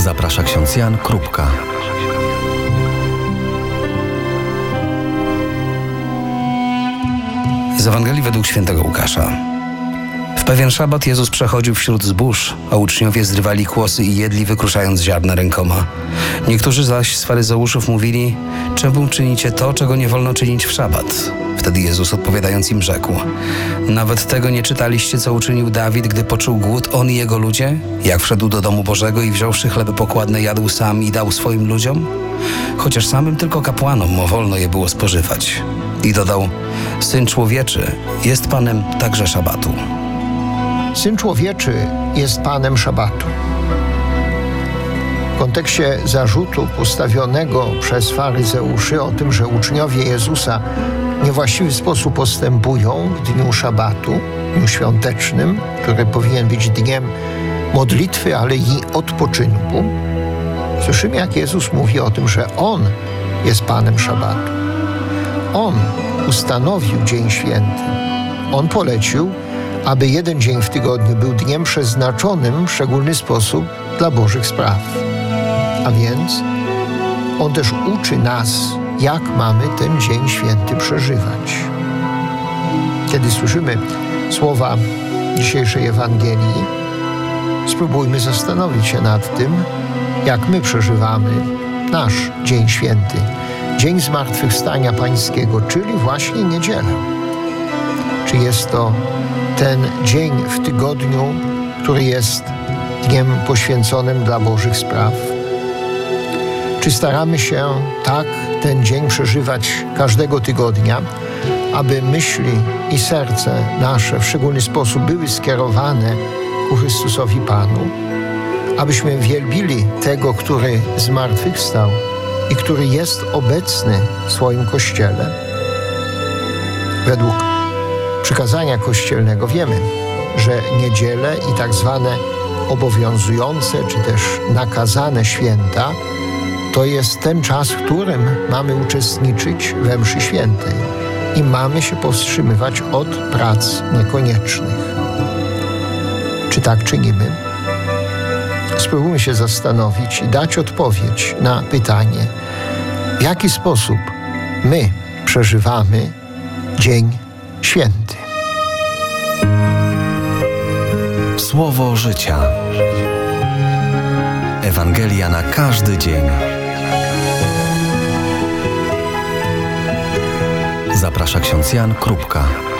Zaprasza ksiądz Jan Krupka. Z Ewangelii według świętego Łukasza. W pewien szabat Jezus przechodził wśród zbóż, a uczniowie zrywali kłosy i jedli, wykruszając ziarna rękoma. Niektórzy zaś z faryzeuszów mówili: czemu czynicie to, czego nie wolno czynić w szabat? Wtedy Jezus odpowiadając im rzekł: nawet tego nie czytaliście, co uczynił Dawid, gdy poczuł głód, on i jego ludzie? Jak wszedł do domu Bożego i wziąwszy chleby pokładne, jadł sam i dał swoim ludziom? Chociaż samym tylko kapłanom wolno je było spożywać. I dodał: Syn Człowieczy jest Panem także szabatu. Syn Człowieczy jest Panem szabatu. W kontekście zarzutu postawionego przez faryzeuszy o tym, że uczniowie Jezusa w niewłaściwy sposób postępują w dniu szabatu, dniu świątecznym, który powinien być dniem modlitwy, ale i odpoczynku, słyszymy, jak Jezus mówi o tym, że On jest Panem szabatu. On ustanowił dzień święty. On polecił, aby jeden dzień w tygodniu był dniem przeznaczonym w szczególny sposób dla Bożych spraw. A więc On też uczy nas, jak mamy ten dzień święty przeżywać. Kiedy słyszymy słowa dzisiejszej Ewangelii, spróbujmy zastanowić się nad tym, jak my przeżywamy nasz dzień święty, dzień Zmartwychwstania Pańskiego, czyli właśnie niedzielę. Czy jest to ten dzień w tygodniu, który jest dniem poświęconym dla Bożych spraw? Czy staramy się tak ten dzień przeżywać każdego tygodnia, aby myśli i serce nasze w szczególny sposób były skierowane ku Chrystusowi Panu, abyśmy wielbili tego, który zmartwychwstał i który jest obecny w swoim Kościele? Według przykazania kościelnego wiemy, że niedziele i tak zwane obowiązujące czy też nakazane święta to jest ten czas, w którym mamy uczestniczyć we mszy świętej i mamy się powstrzymywać od prac niekoniecznych. Czy tak czynimy? Spróbujmy się zastanowić i dać odpowiedź na pytanie, w jaki sposób my przeżywamy dzień święty. Słowo życia. Ewangelia na każdy dzień. Zaprasza ksiądz Jan Krupka.